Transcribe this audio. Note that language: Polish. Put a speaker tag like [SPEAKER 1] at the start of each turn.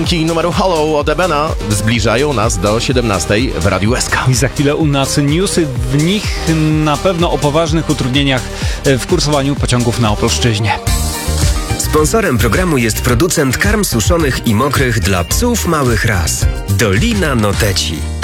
[SPEAKER 1] dźwięki numeru Hollow od Ebena zbliżają nas do 17 w Radiu SK.
[SPEAKER 2] I za chwilę u nas newsy, w nich na pewno o poważnych utrudnieniach w kursowaniu pociągów na Opolszczyźnie.
[SPEAKER 3] Sponsorem programu jest producent karm suszonych i mokrych dla psów małych ras. Dolina Noteci.